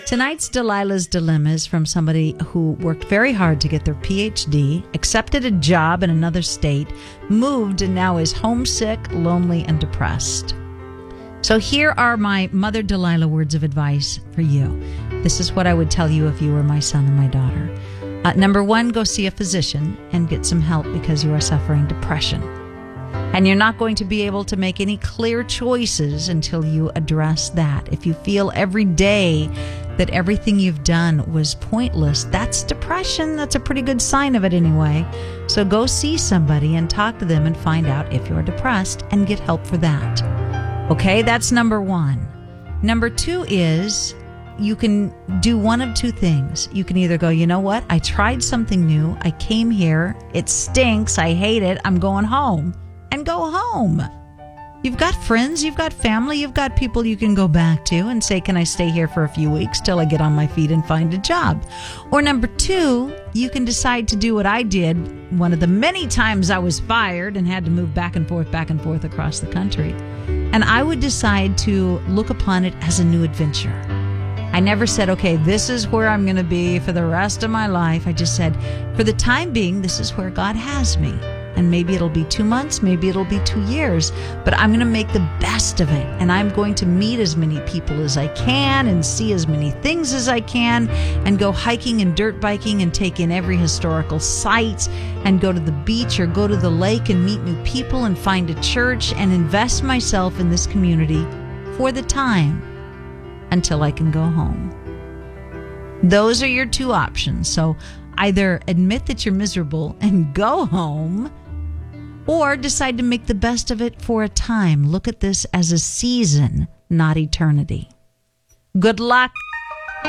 Tonight's Delilah's Dilemma is from somebody who worked very hard to get their PhD, accepted a job in another state, moved, and now is homesick, lonely, and depressed. So here are my Mother Delilah words of advice for you. This is what I would tell you if you were my son or my daughter. Number one, go see a physician and get some help because you are suffering depression. And you're not going to be able to make any clear choices until you address that. If you feel every day that everything you've done was pointless, that's depression. That's a pretty good sign of it anyway. So go see somebody and talk to them and find out if you're depressed and get help for that. Okay, that's number one. Number two is you can do one of two things. You can either go, you know what? I tried something new. I came here. It stinks. I hate it. I'm going home. And go home. You've got friends, you've got family, you've got people you can go back to and say, can I stay here for a few weeks till I get on my feet and find a job? Or number two, you can decide to do what I did one of the many times I was fired and had to move back and forth across the country. And I would decide to look upon it as a new adventure. I never said, okay, this is where I'm going to be for the rest of my life. I just said, for the time being, this is where God has me. And maybe it'll be 2 months, maybe it'll be 2 years, but I'm going to make the best of it. And I'm going to meet as many people as I can and see as many things as I can and go hiking and dirt biking and take in every historical site and go to the beach or go to the lake and meet new people and find a church and invest myself in this community for the time until I can go home. Those are your two options. So either admit that you're miserable and go home, or decide to make the best of it for a time. Look at this as a season, not eternity. Good luck.